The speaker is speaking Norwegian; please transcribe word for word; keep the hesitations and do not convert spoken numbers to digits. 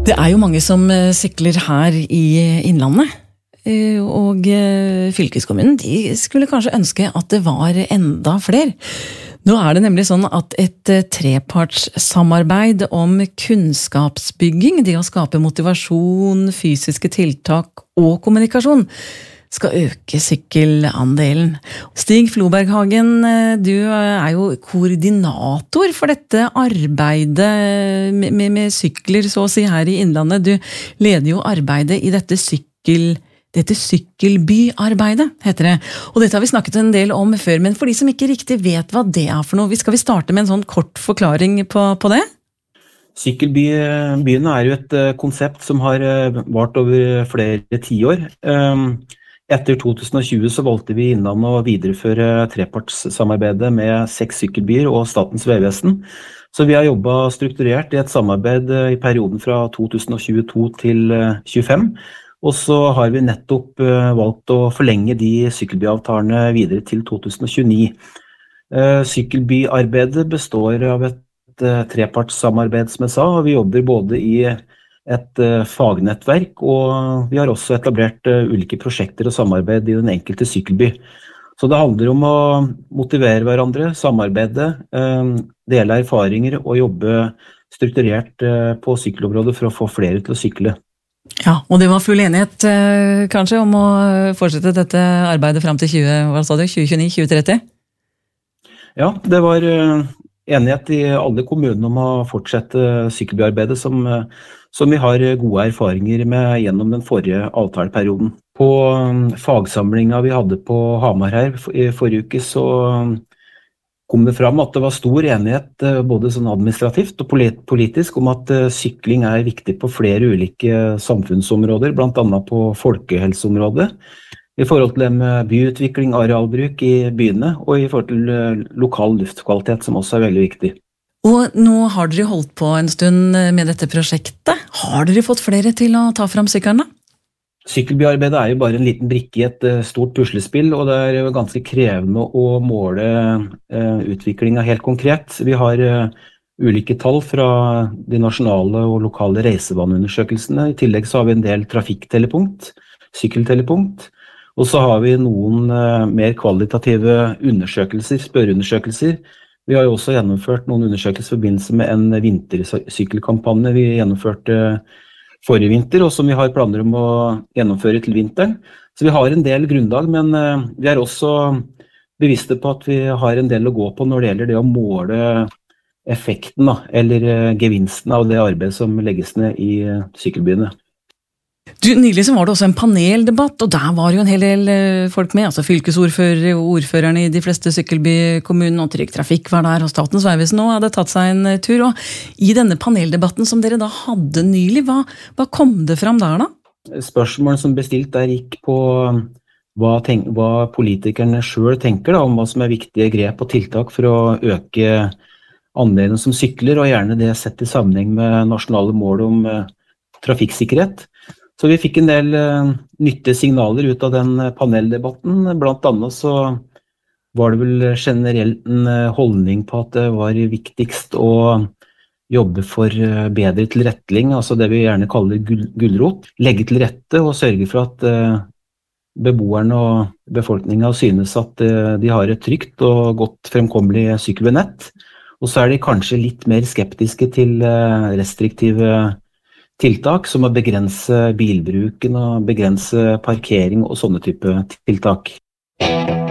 Det er jo mange som sykler her i Innlandet, og fylkeskommunen de skulle kanskje ønske at det var enda flere. Nå er det nemlig sånn at et trepartssamarbeid om kunnskapsbygging, det å skape motivasjon, fysiske tiltak og kommunikasjon, skal øke sykkelandelen. Stig Floberghagen, du er jo koordinator for dette arbeidet med, med, med sykler, så å si, her i Innlandet. Du leder jo arbeidet i dette sykkel, dette sykkelbyarbeidet, heter det. Og dette har vi snakket en del om før, men for de som ikke riktig vet hva det er for noe, skal vi starte med en sånn kort forklaring på, på det? Sykkelbyene er jo et konsept som har vart over flere tiår. Etter to tusen og tjue så valgte vi Innlandet å videreføre trepartssamarbeidet med seks sykkelbyer og Statens vegvesen. Så vi har jobbet strukturert i et samarbeid i perioden fra to tusen og tjueto til tjuefem. Og så har vi nettopp valgt å forlenge de sykkelbyavtalene videre til to tusen og tjueni. Sykkelbyarbeidet består av et trepartssamarbeid, som jeg sa, og vi jobber både i et fagnettverk, og vi har også etablert ulike prosjekter og samarbeid i den enkelte sykkelby. Så det handler om å motivere hverandre, samarbeide, dele erfaringer og jobbe strukturert på sykkelområdet for å få flere til å sykle. Ja, og det var full enighet kanskje om å fortsette dette arbeidet frem til tjue, hva sa du, tjue tjueni til tjue tretti? Ja, det var enighet i alle kommunene om å fortsette sykkelbyarbeidet som, som vi har gode erfaringer med gjennom den forrige avtaleperioden. På fagsamlingen vi hadde på Hamar her i forrige uke så kom det fram at det var stor enighet både sånn administrativt og politisk om at sykling er viktig på flere ulike samfunnsområder, blant annet på folkehelseområdet, i forhold til byutvikling, arealbruk i byene, og i forhold til lokal luftkvalitet, som også er veldig viktig. Og nå har dere holdt på en stund med dette prosjektet. Har dere fått flere til å ta fram sykkerne? Sykkelbyarbeidet er jo bare en liten brikke i et stort puslespill, og det er jo ganske krevende å måle utviklingen helt konkret. Vi har ulike tall fra de nasjonale og lokale reisevaneundersøkelsene. I tillegg så har vi en del trafikktelepunkt, sykkeltelepunkt, og så har vi noen mer kvalitative undersøkelser, spørreundersøkelser. Vi har jo også gjennomført noen undersøkelser i forbindelse med en vintersykkelkampanje vi gjennomførte forrige vinter, og som vi har planer om å gjennomføre til vinteren. Så vi har en del grunnlag, men vi er også bevisste på at vi har en del å gå på når det gjelder det å måle effekten, da, eller gevinsten av det arbeidet som legges ned i sykkelbyene. Du, nylig så var det også en paneldebatt, og der var jo en hel del folk med, altså fylkesordfører og ordførerne i de fleste sykkelbykommunene, og Trygg Trafikk var der, og Statens vegvesen nå hadde tatt seg en tur. Og i denne paneldebatten som dere da hadde nylig, hva, hva kom det fram der da? Spørsmålet som bestilt der gikk på hva, tenk, hva politikerne selv tenker da, om hva som er viktige grep og tiltak for å øke andelen som sykler, og gjerne det sett i sammenheng med nasjonale mål om trafikksikkerhet. Så vi fikk en del uh, nyttige signaler ut av den paneldebatten. Blant annet så var det vel generelt en holdning på at det var viktigst å jobbe for bedre tilretteling, altså det vi gjerne kaller gulrot. Legge til rette og sørge for at uh, beboerne og befolkningen synes at uh, de har et trygt og godt fremkommelig sykkelnett. Og så er de kanskje litt mer skeptiske til uh, restriktive tiltak, som å begrense bilbruken og begrense parkering og sånne type tiltak.